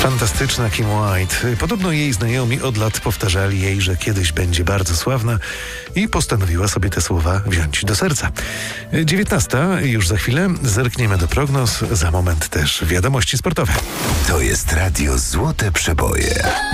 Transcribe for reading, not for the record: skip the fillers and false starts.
Fantastyczna Kim White. Podobno jej znajomi od lat powtarzali jej, że kiedyś będzie bardzo sławna i postanowiła sobie te słowa wziąć do serca. 19. Już za chwilę zerkniemy do prognoz, za moment też wiadomości sportowe. To jest Radio Złote Przeboje.